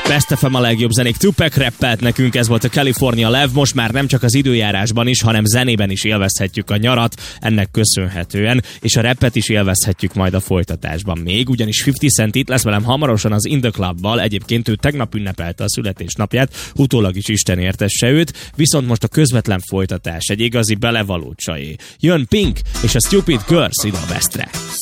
Best FM a legjobb zenék. Tupac rappelt nekünk, ez volt a California Love. Most már nem csak az időjárásban is, hanem zenében is élvezhetjük a nyarat ennek köszönhetően, és a rappet is élvezhetjük majd a folytatásban még, ugyanis 50 Cent itt lesz velem hamarosan az In The Clubbal. Egyébként ő tegnap ünnepelte a születésnapját, utólag is Isten értesse őt, viszont most a közvetlen folytatás egy igazi belevaló csajé. Jön Pink és a Stupid Girls ide a Bestre.